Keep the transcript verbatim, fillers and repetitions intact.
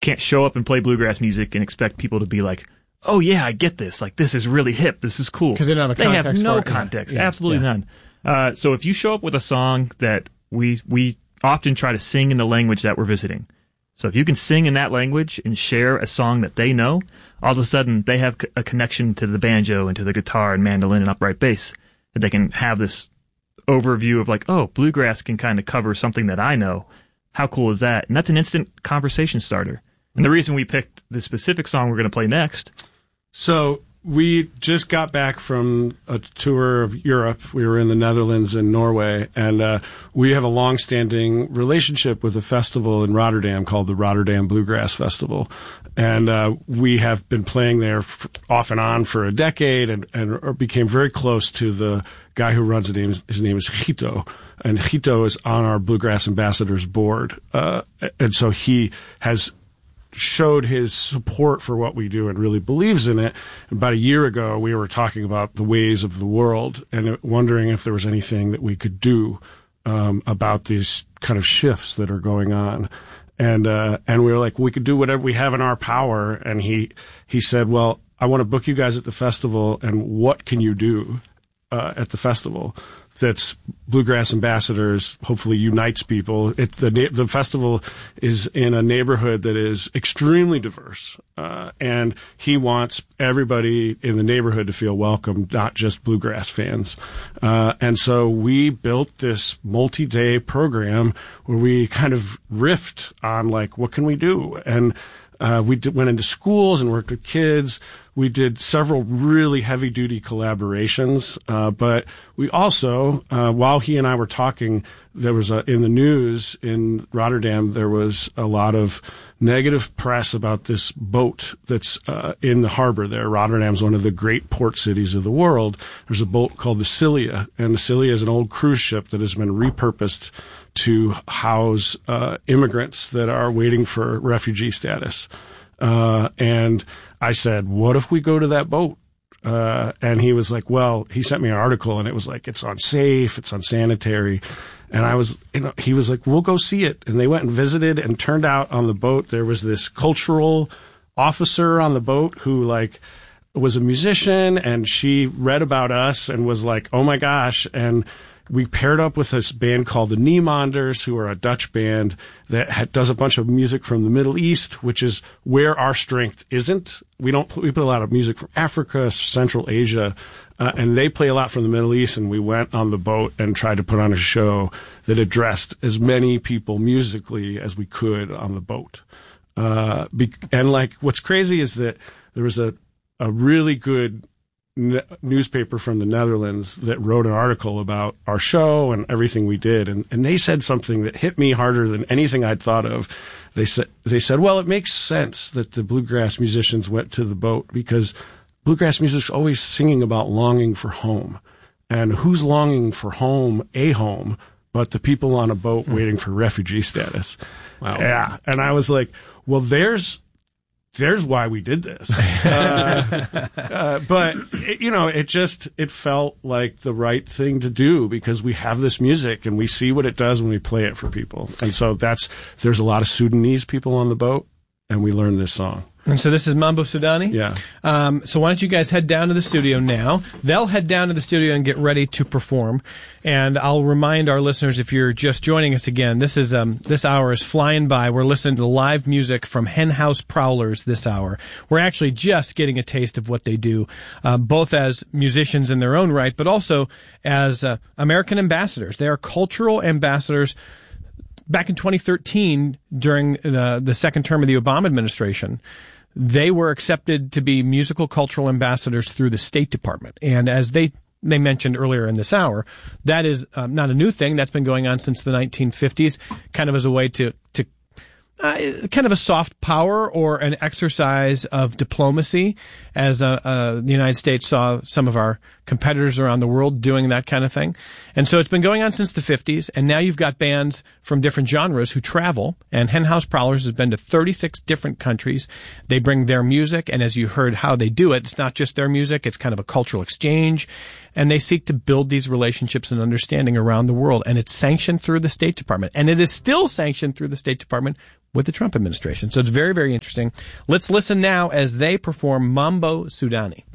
can't show up and play bluegrass music and expect people to be like, oh yeah, I get this. Like, this is really hip. This is cool. Because they don't have a context They have no for it. context. Yeah. Absolutely Yeah. none. Uh, so if you show up with a song that we we often try to sing in the language that we're visiting. So if you can sing in that language and share a song that they know, all of a sudden they have a connection to the banjo and to the guitar and mandolin and upright bass, that they can have this overview of like, oh, bluegrass can kind of cover something that I know. How cool is that? And that's an instant conversation starter. And the reason we picked the specific song we're going to play next. So we just got back from a tour of Europe. We were in the Netherlands and Norway, and uh, we have a long-standing relationship with a festival in Rotterdam called the Rotterdam Bluegrass Festival. And uh, we have been playing there f- off and on for a decade, and, and became very close to the guy who runs it. His name is, his name is Hito, and Hito is on our Bluegrass Ambassadors board. Uh, and so he has showed his support for what we do and really believes in it. About a year ago, we were talking about the ways of the world and wondering if there was anything that we could do um, about these kind of shifts that are going on. And uh, and we were like, we could do whatever we have in our power. And he he said, well, I want to book you guys at the festival, and what can you do uh, at the festival that's Bluegrass Ambassadors, hopefully unites people. It, the the festival is in a neighborhood that is extremely diverse, uh, and he wants everybody in the neighborhood to feel welcome, not just bluegrass fans. Uh, and so we built this multi-day program where we kind of riffed on, like, what can we do? And Uh, we did, went into schools and worked with kids. We did several really heavy-duty collaborations, uh, but we also, uh, while he and I were talking, there was a, in the news in Rotterdam, there was a lot of negative press about this boat that's uh, in the harbor there. Rotterdam's one of the great port cities of the world. There's a boat called the Cilia, and the Cilia is an old cruise ship that has been repurposed to house uh, immigrants that are waiting for refugee status. Uh, and I said, what if we go to that boat? Uh, and he was like, well, he sent me an article, and it was like, it's unsafe, it's unsanitary. And I was, you know, he was like, we'll go see it. And they went and visited, and turned out on the boat there was this cultural officer on the boat who, like, was a musician, and she read about us and was like, oh my gosh. And we paired up with this band called the Niemanders, who are a Dutch band that ha- does a bunch of music from the Middle East, which is where our strength isn't. We don't, we play a lot of music from Africa, Central Asia, uh, and they play a lot from the Middle East. And we went on the boat and tried to put on a show that addressed as many people musically as we could on the boat. Uh, be- and like, what's crazy is that there was a, a really good Ne- newspaper from the Netherlands that wrote an article about our show and everything we did, and, and they said something that hit me harder than anything I'd thought of. They said, they said, well, it makes sense that the bluegrass musicians went to the boat, because bluegrass music's always singing about longing for home, and who's longing for home, a home, but the people on a boat waiting for refugee status. Wow. Yeah, and I was like, well, there's There's why we did this. Uh, uh, but, it, you know, it just, it felt like the right thing to do, because we have this music and we see what it does when we play it for people. And so that's, there's a lot of Sudanese people on the boat, and we learned this song. And so this is Mambo Sudani? Yeah. Um, so why don't you guys head down to the studio now? They'll head down to the studio and get ready to perform. And I'll remind our listeners, if you're just joining us again, this is um, this hour is flying by. We're listening to live music from Hen House Prowlers this hour. We're actually just getting a taste of what they do, uh, both as musicians in their own right, but also as uh, American ambassadors. They are cultural ambassadors. Back in twenty thirteen, during the, the second term of the Obama administration, they were accepted to be musical cultural ambassadors through the State Department. And as they they mentioned earlier in this hour, that is um, not a new thing. That's been going on since the nineteen fifties, kind of as a way to, to uh, kind of a soft power or an exercise of diplomacy, as uh, uh, the United States saw some of our competitors around the world doing that kind of thing. And so it's been going on since the fifties, and now you've got bands from different genres who travel, and Hen House Prowlers has been to thirty-six different countries. They bring their music, and as you heard how they do it, it's not just their music, it's kind of a cultural exchange, and they seek to build these relationships and understanding around the world, and it's sanctioned through the State Department, and it is still sanctioned through the State Department with the Trump administration. So it's very, very interesting. Let's listen now as they perform Mambo Sudani.